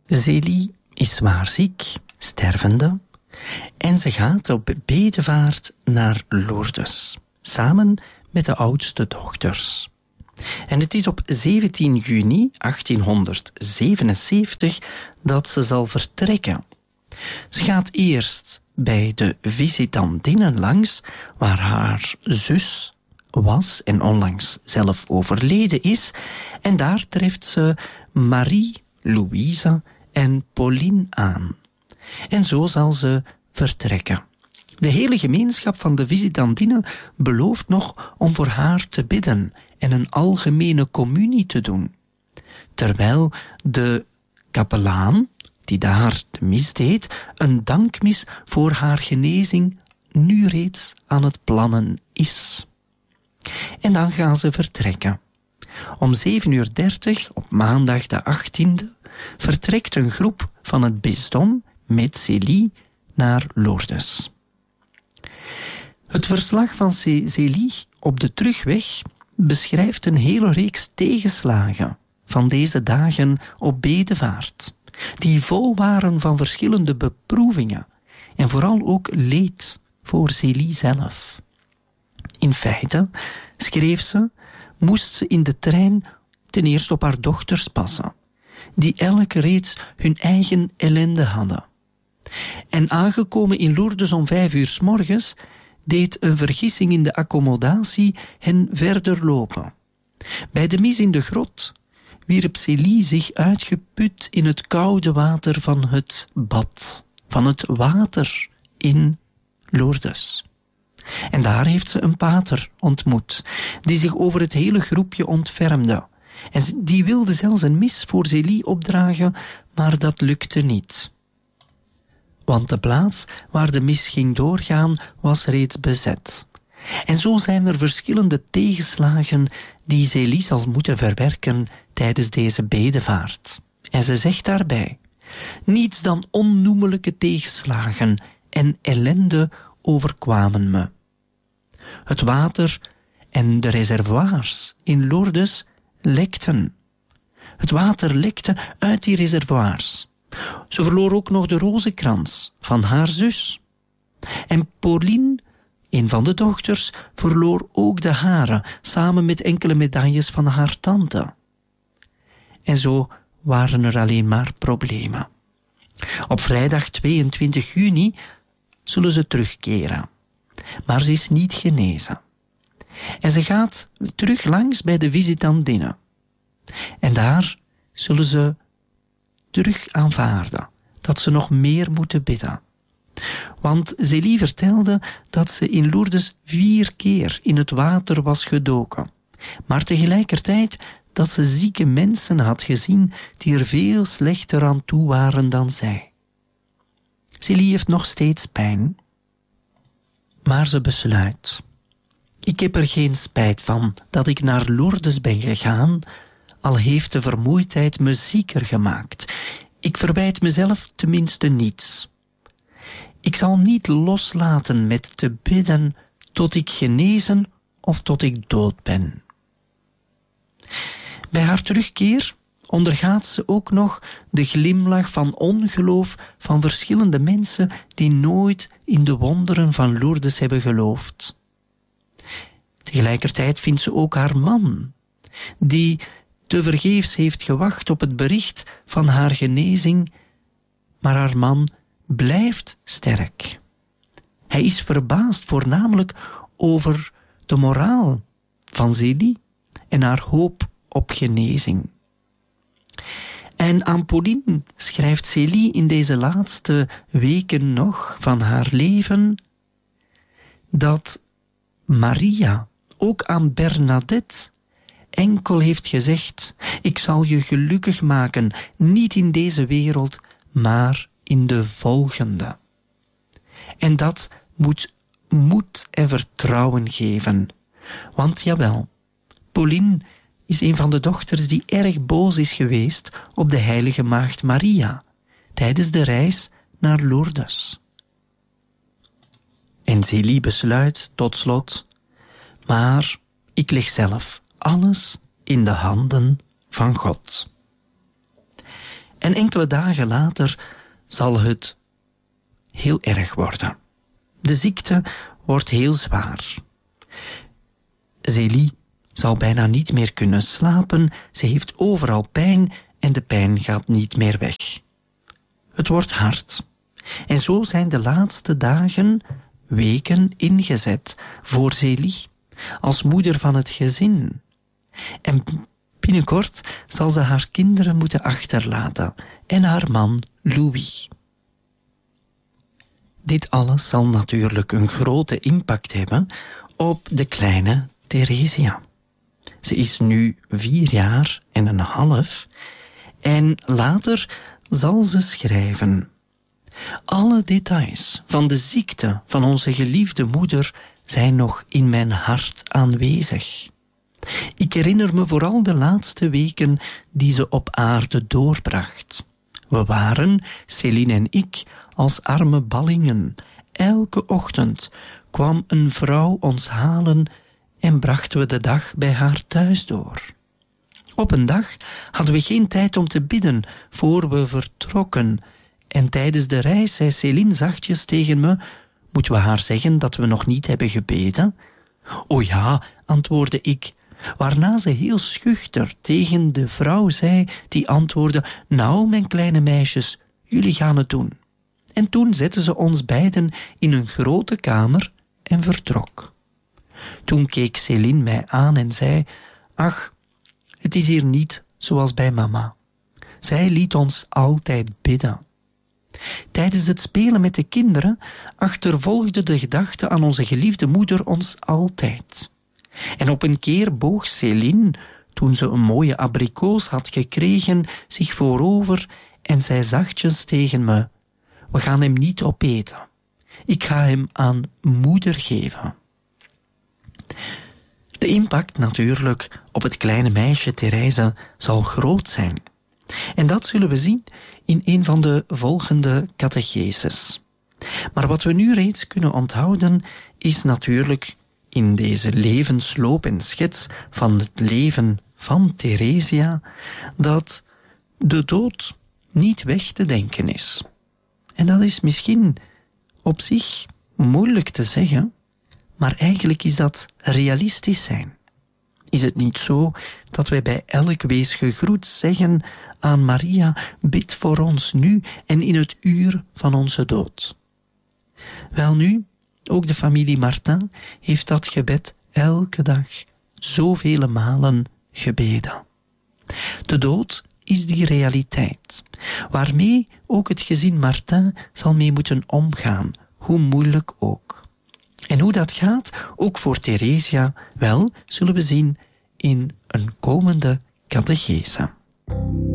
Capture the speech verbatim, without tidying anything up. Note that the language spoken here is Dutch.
Zélie is zwaar ziek, stervende, en ze gaat op bedevaart naar Lourdes, samen met de oudste dochters. En het is op zeventien juni achttienhonderdzevenenzeventig dat ze zal vertrekken. Ze gaat eerst bij de visitandinnen langs, waar haar zus was en onlangs zelf overleden is, en daar treft ze Marie, Louise en Pauline aan. En zo zal ze vertrekken. De hele gemeenschap van de visitandinnen belooft nog om voor haar te bidden en een algemene communie te doen. Terwijl de kapelaan, die daar de mis deed, een dankmis voor haar genezing nu reeds aan het plannen is. En dan gaan ze vertrekken. Om zeven uur dertig, op maandag de achttiende, vertrekt een groep van het bisdom met Zélie naar Lourdes. Het verslag van Zélie op de terugweg beschrijft een hele reeks tegenslagen van deze dagen op bedevaart, die vol waren van verschillende beproevingen en vooral ook leed voor Zélie zelf. In feite, schreef ze, moest ze in de trein ten eerste op haar dochters passen, die elk reeds hun eigen ellende hadden. En aangekomen in Lourdes om vijf uur 's morgens, deed een vergissing in de accommodatie hen verder lopen. Bij de mis in de grot wierp Zélie zich uitgeput in het koude water van het bad, van het water in Lourdes. En daar heeft ze een pater ontmoet, die zich over het hele groepje ontfermde. En die wilde zelfs een mis voor Zélie opdragen, maar dat lukte niet. Want de plaats waar de mis ging doorgaan was reeds bezet. En zo zijn er verschillende tegenslagen die Zélie zal moeten verwerken tijdens deze bedevaart. En ze zegt daarbij: niets dan onnoemelijke tegenslagen en ellende overkwamen me. Het water en de reservoirs in Lourdes lekten. Het water lekte uit die reservoirs. Ze verloor ook nog de rozenkrans van haar zus. En Pauline, een van de dochters, verloor ook de haren, samen met enkele medailles van haar tante. En zo waren er alleen maar problemen. Op vrijdag tweeëntwintig juni zullen ze terugkeren. Maar ze is niet genezen. En ze gaat terug langs bij de visitandinnen. En daar zullen ze terug aanvaarden dat ze nog meer moeten bidden. Want Zélie vertelde dat ze in Lourdes vier keer in het water was gedoken, maar tegelijkertijd dat ze zieke mensen had gezien die er veel slechter aan toe waren dan zij. Zélie heeft nog steeds pijn, maar ze besluit: ik heb er geen spijt van dat ik naar Lourdes ben gegaan, al heeft de vermoeidheid me zieker gemaakt. Ik verwijt mezelf tenminste niets. Ik zal niet loslaten met te bidden tot ik genezen of tot ik dood ben. Bij haar terugkeer ondergaat ze ook nog de glimlach van ongeloof van verschillende mensen die nooit in de wonderen van Lourdes hebben geloofd. Tegelijkertijd vindt ze ook haar man, die tevergeefs heeft gewacht op het bericht van haar genezing, maar haar man blijft sterk. Hij is verbaasd voornamelijk over de moraal van Zélie en haar hoop op genezing. En aan Pauline schrijft Zélie in deze laatste weken nog van haar leven dat Maria ook aan Bernadette enkel heeft gezegd: ik zal je gelukkig maken, niet in deze wereld, maar in de volgende. En dat moet moed en vertrouwen geven. Want jawel, Pauline is een van de dochters die erg boos is geweest op de heilige maagd Maria tijdens de reis naar Lourdes. En Zélie besluit tot slot: maar ik leg zelf alles in de handen van God. En En enkele dagen later zal het heel erg worden. De ziekte wordt heel zwaar. Zélie zal bijna niet meer kunnen slapen, ze heeft overal pijn en de pijn gaat niet meer weg. Het wordt hard. En zo zijn de laatste dagen, weken ingezet voor Zélie, als moeder van het gezin. En binnenkort zal ze haar kinderen moeten achterlaten en haar man Louis. Dit alles zal natuurlijk een grote impact hebben op de kleine Theresia. Ze is nu vier jaar en een half en later zal ze schrijven. Alle details van de ziekte van onze geliefde moeder zijn nog in mijn hart aanwezig. Ik herinner me vooral de laatste weken die ze op aarde doorbracht. We waren, Céline en ik, als arme ballingen. Elke ochtend kwam een vrouw ons halen en brachten we de dag bij haar thuis door. Op een dag hadden we geen tijd om te bidden voor we vertrokken. En tijdens de reis zei Céline zachtjes tegen me, moeten we haar zeggen dat we nog niet hebben gebeden? O ja, antwoordde ik, waarna ze heel schuchter tegen de vrouw zei, die antwoordde, nou, mijn kleine meisjes, jullie gaan het doen. En toen zette ze ons beiden in een grote kamer en vertrok. Toen keek Céline mij aan en zei, ach, het is hier niet zoals bij mama. Zij liet ons altijd bidden. Tijdens het spelen met de kinderen achtervolgde de gedachte aan onze geliefde moeder ons altijd. En op een keer boog Céline, toen ze een mooie abrikoos had gekregen, zich voorover en zei zachtjes tegen me, we gaan hem niet opeten. Ik ga hem aan moeder geven. De impact natuurlijk op het kleine meisje Therese zal groot zijn. En dat zullen we zien in een van de volgende catecheses. Maar wat we nu reeds kunnen onthouden is natuurlijk in deze levensloop en schets van het leven van Theresia dat de dood niet weg te denken is. En dat is misschien op zich moeilijk te zeggen, maar eigenlijk is dat realistisch zijn. Is het niet zo dat wij bij elk wees gegroet zeggen aan Maria, bid voor ons nu en in het uur van onze dood? Welnu, ook de familie Martin heeft dat gebed elke dag zoveel malen gebeden. De dood is die realiteit, waarmee ook het gezin Martin zal mee moeten omgaan, hoe moeilijk ook. En hoe dat gaat, ook voor Theresia, wel, zullen we zien in een komende catechese.